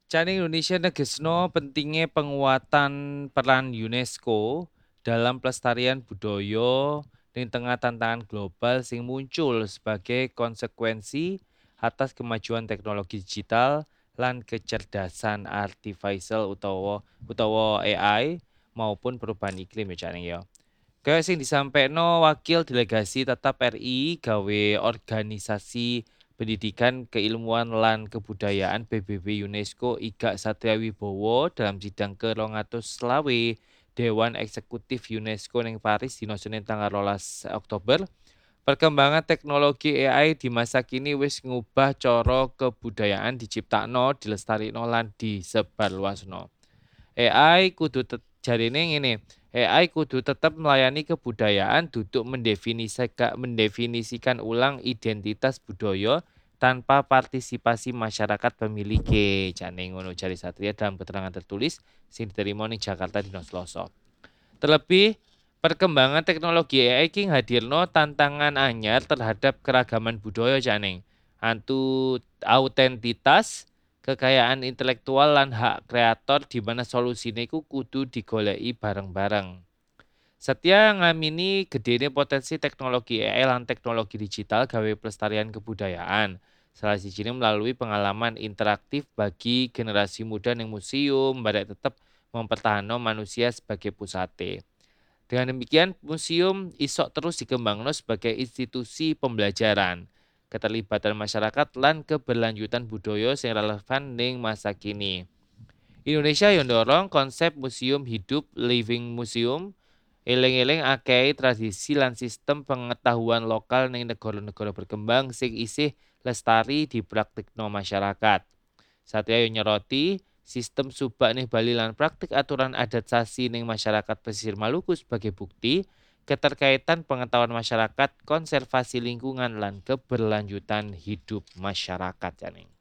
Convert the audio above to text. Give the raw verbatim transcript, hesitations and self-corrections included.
Cani Indonesia negesno pentingnya penguatan peran UNESCO dalam pelestarian budaya di tengah tantangan global sing muncul sebagai konsekuensi atas kemajuan teknologi digital lan kecerdasan artificial utawa utawa A I maupun perubahan iklim ya Cani ya. Kayak sing disampaikan wakil delegasi tetap R I gawe organisasi pendidikan keilmuan lan kebudayaan P B B UNESCO Iga Satria Wibowo dalam sidang ke rong atus selawe Dewan Eksekutif UNESCO ning Paris dina Senin tanggal rolas Oktober. Perkembangan teknologi A I di masa kini wis ngubah cara kebudayaan diciptakno, dilestarikno lan disebarluasno. A I kudu tet jarine ngene, A I kudu tetap melayani kebudayaan, duduk mendefinisika mendefinisikan ulang identitas budaya tanpa partisipasi masyarakat pemilike. Jane ngono jari Satria dalam keterangan tertulis sing diterima ning Jakarta dina Selasa. Terlebih, perkembangan teknologi A I ki hadirno tantangan anyar terhadap keragaman budaya Janeng. Antu autentitas, kekayaan intelektual lan hak kreator di mana solusine iku kudu digoleki bareng-bareng. Setia ngamini gedene potensi teknologi A I lan teknologi digital gawe pelestarian kebudayaan. Salah sijine melalui pengalaman interaktif bagi generasi muda ning museum, barek tetep mempertahankan manusia sebagai pusate. Dengan demikian, museum isok terus dikembangkan sebagai institusi pembelajaran, keterlibatan masyarakat lan keberlanjutan budaya yang relevan ning masa kini. Indonesia yang dorong konsep museum hidup living museum, eling-eling akeh tradisi lan sistem pengetahuan lokal ning negara-negara berkembang sing isih lestari dipraktikno masyarakat. Satya yo nyoroti sistem subak nih Bali lan praktik aturan adat sasi ning masyarakat pesisir Maluku sebagai bukti keterkaitan pengetahuan masyarakat, konservasi lingkungan lan keberlanjutan hidup masyarakat ya ning.